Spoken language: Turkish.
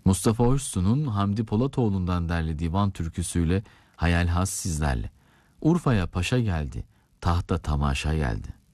Mustafa Hoşsu'nun Hamdi Polatoğlu'ndan derlediği Van türküsüyle Hayal Has sizlerle. Urfa'ya paşa geldi, tahta tamaşa geldi.